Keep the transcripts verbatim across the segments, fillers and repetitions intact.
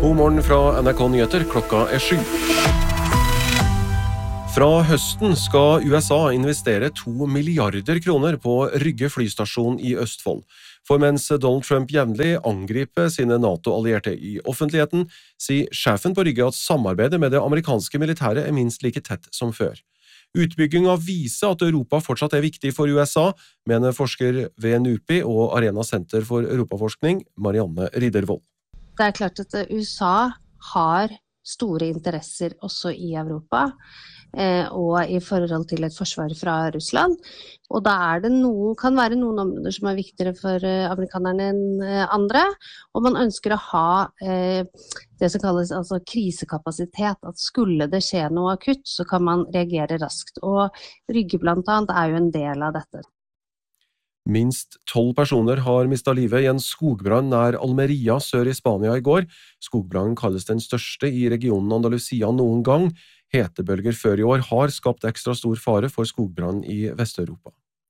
God morgen fra N R K Nyheter, klokka er sju. Fra høsten skal U S A investere to milliarder kroner på Rygge flystasjon i Østfold. For mens Donald Trump jevnlig angriper sine NATO-allierte i offentligheten, sier sjefen på Rygge at samarbeidet med det amerikanske militæret er minst like tett som før. Utbygginga viser at Europa fortsatt er viktig for U S A, mener forsker ved NUPI og Arena Senter for Europaforskning, Marianne Riddervold. Det er klart at U S A har store interesser også i Europa, eh, og i forhold til et forsvar fra Russland. Og da er det noe, kan være noen områder som er viktigere for eh, amerikanerne enn eh, andre, og man ønsker å ha eh, det som kalles altså, krisekapasitet, at skulle det skje noe akutt, så kan man reagere raskt. Og Rygge blant annet er jo en del av dette. Minst tolv personer har mistet livet i en skogbrann nær Almeria sør i Spania i går. Skogbrannen kalles den største i regionen Andalusia noen gang. Hetebølger før i år har skapt ekstra stor fare for skogbrann i Vest-Europa.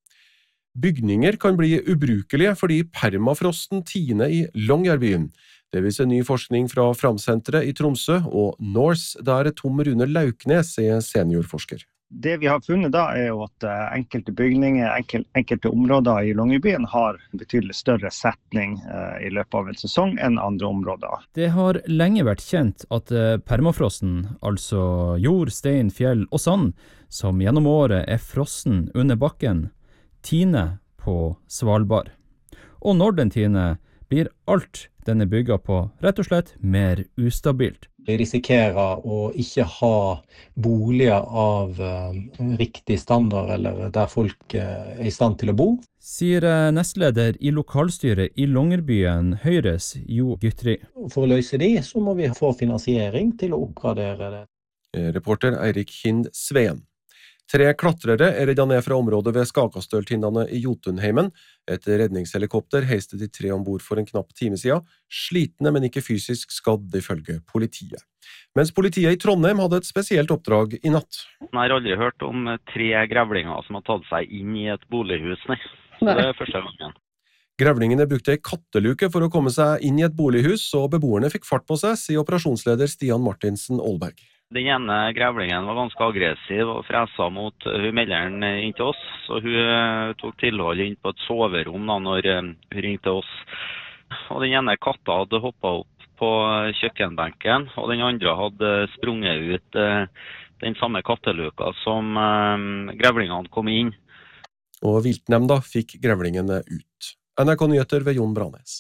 Bygninger kan bli ubrukelige fordi permafrosten tiner i Longyearbyen. Det viser ny forskning fra Framsenteret i Tromsø og Norse, der Tom Rune Lauknes er seniorforsker. Det vi har funnet da er jo at enkelte bygninger, enkel, enkelte områder i Longyearbyen har betydelig større setning uh, i løpet av en sesong enn andre områder. Det har lenge vært kjent at permafrosten, altså jord, stein, fjell og sand, som gjennom året er frossen under bakken, tiner på Svalbard. Og når den tiner, blir alt den er bygget på rett og slett mer ustabilt. Vi risikerer å ikke ha boliger av uh, riktig standard, eller der folk uh, er i stand til å bo. Sier nestleder i lokalstyret i Longyearbyen, Høyres Jo Gytri. For å løse det, så må vi få finansiering til å oppgradere det. Reporter Eirik Hind Sveen. Tre klatrere er reddet ned fra området ved Skakastøltindene i Jotunheimen. Et redningshelikopter heiste de tre ombord for en knapp time siden, slitne, men ikke fysisk skadd ifølge politiet. Mens politiet i Trondheim hadde et spesielt oppdrag i natt. Jeg har aldri hørt om tre grevlinger som har tatt seg inn i et bolighus, nei. Så det er første gangen. Grevlingene brukte ei katteluke for å komme seg inn i et bolighus, og beboerne fikk fart på seg, sier operasjonsleder Stian Martinsen Aalberg. Den ene grevlingen var ganske aggressiv og fresa mot hun melderen inn til oss, så hun tok tilhold inn på et soverom da når hun ringte oss. Og den ene katta hadde hoppet opp på kjøkkenbenken, og den andre hadde sprunget ut den samme katteluka som grevlingene kom inn. Og viltnemnda fikk grevlingene ut. N R K Nyheter ved Jon Branes.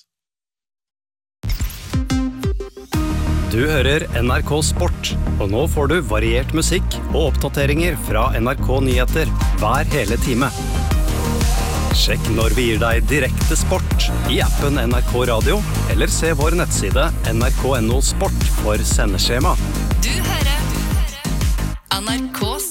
Du hører N R K Sport, og nå får du variert musikk og oppdateringer fra N R K Nyheter hver hele time. Sjekk når vi gir deg direkte sport i appen N R K Radio, eller se vår nettside N R K punktum no sport for sendeskjema. Du hører N R K